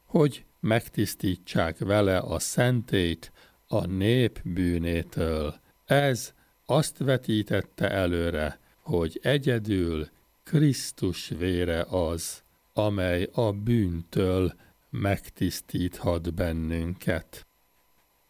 hogy megtisztítsák vele a szentét a nép bűnétől. Ez azt vetítette előre, hogy egyedül Krisztus vére az, amely a bűntől megtisztíthat bennünket.